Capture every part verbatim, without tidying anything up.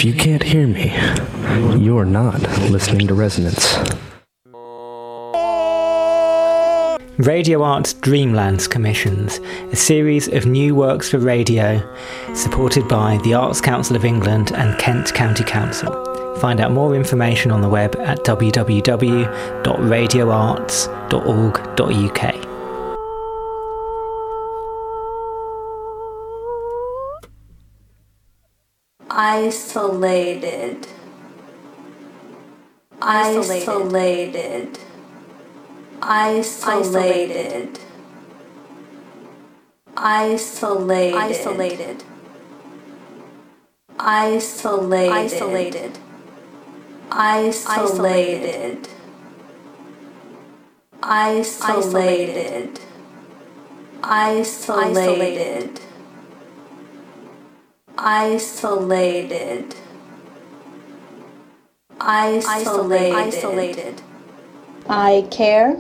If you can't hear me, you're not listening to Resonance. Radio Arts Dreamlands commissions a series of new works for radio supported by the Arts Council of England and Kent County Council. Find out more information on the web at w w w dot radio arts dot org dot u k. Isolated. Isolated. Isolated. Isolated. Isolated. Isolated. Isolated. Isolated. Isolated. Isolated. Isolated. I care.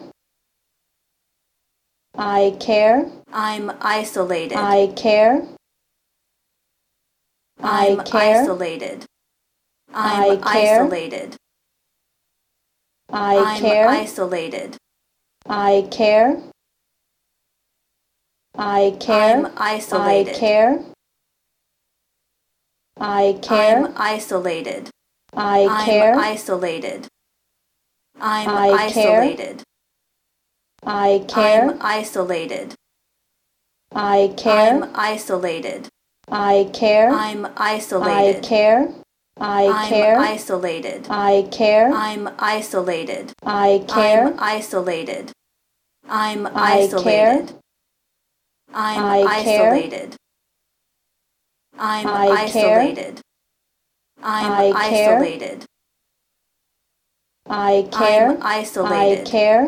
I care. I'm isolated. I care. I I'm care. isolated. I I'm care. isolated. I I'm care. isolated. I care. I care. I'm isolated. I care. I care. I'm isolated. I I'm care. isolated. I'm I care. isolated. I care. I'm isolated. I care. I'm isolated. I care. I'm I isolated. care. I I'm care. isolated. I care. I'm isolated. I care. I'm isolated. I'm I care. isolated. I'm I care. isolated. I'm I care. isolated. I'm I care. isolated. I care. I'm I isolated. care.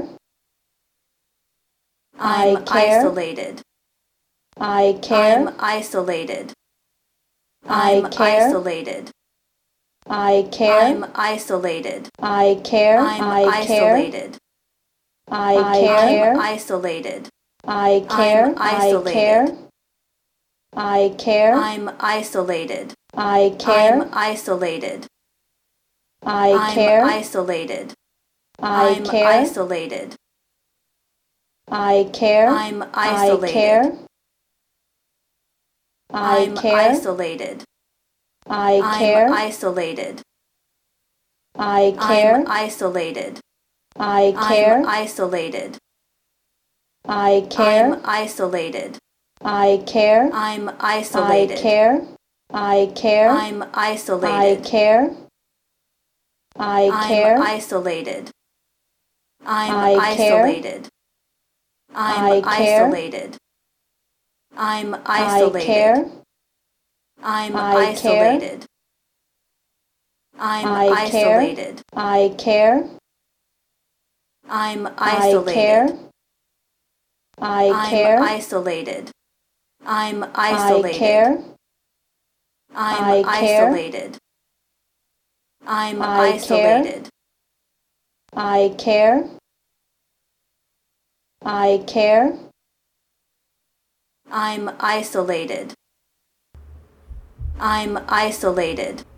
I'm I care. isolated. I care. I'm isolated. I I'm care. isolated. I care. I'm isolated. I care. I'm I care. isolated. I I'm care. isolated. I care. I'm I isolated. care. I care. I'm isolated. I care. I'm isolated. I I'm care. isolated. I I'm care. isolated. I care. I'm I isolated. care. I I'm care. isolated. I I'm care. isolated. I care. I'm isolated. I care. I'm isolated. I care. I'm isolated. I care. I'm I isolated. care. I care. I'm I isolated. care. I care. I'm isolated. I'm I care. isolated. I'm I care. isolated. I'm I isolated. care. I'm I care. isolated. I'm I care. isolated. I care. I'm I isolated. care. I I'm care. isolated. I'm I isolated. care. I'm I care. isolated. I'm I care. isolated. I care. I care. I'm isolated. I'm isolated.